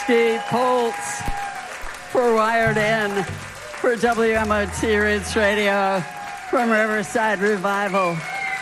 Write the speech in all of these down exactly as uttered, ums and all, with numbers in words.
Steve Poltz for Wired In for W M O T Roots Radio from Riverside Revival.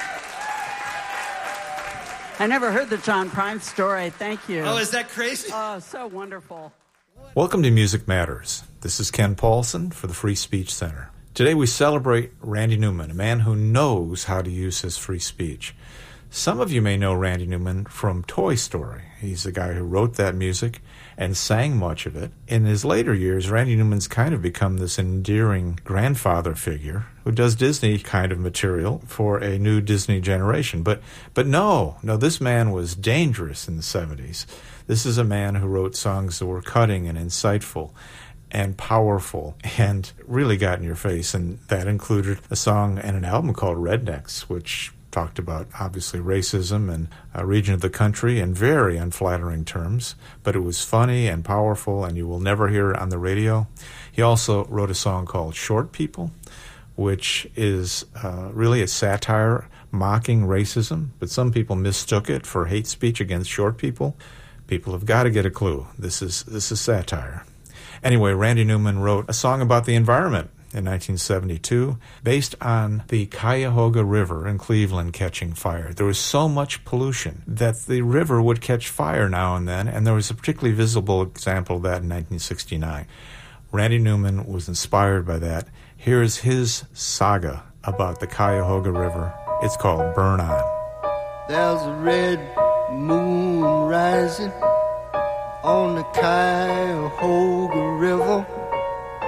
I never heard the John Prine story. Thank you. Oh, is that crazy? Oh, so wonderful. Welcome to Music Matters. This is Ken Paulson for the Free Speech Center. Today we celebrate Randy Newman, a man who knows how to use his free speech. Some of you may know Randy Newman from Toy Story. He's the guy who wrote that music and sang much of it. In his later years, Randy Newman's kind of become this endearing grandfather figure who does Disney kind of material for a new Disney generation. But but no, no, this man was dangerous in the seventies. This is a man who wrote songs that were cutting and insightful and powerful and really got in your face. And that included a song and an album called Rednecks, which talked about, obviously, racism and a region of the country in very unflattering terms, but it was funny and powerful, and you will never hear it on the radio. He also wrote a song called Short People, which is uh, really a satire mocking racism, but some people mistook it for hate speech against short people. People have got to get a clue. This is this is satire. Anyway, Randy Newman wrote a song about the environment in nineteen seventy-two, based on the Cuyahoga River in Cleveland catching fire. There was so much pollution that the river would catch fire now and then, and there was a particularly visible example of that in nineteen sixty-nine. Randy Newman was inspired by that. Here's his saga about the Cuyahoga River. It's called Burn On. There's a red moon rising on the Cuyahoga River.